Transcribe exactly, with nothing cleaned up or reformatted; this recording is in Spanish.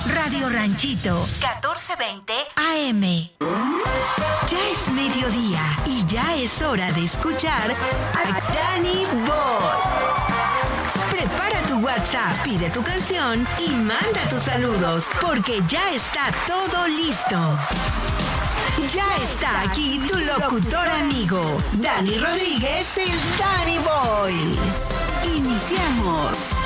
Radio Ranchito, catorce veinte A M. Ya es mediodía y ya es hora de escuchar a Danny Bot. Prepara tu WhatsApp, pide tu canción y manda tus saludos, porque ya está todo listo. Ya está aquí tu locutor amigo, Danny Rodríguez, el Danny Boy. Iniciamos.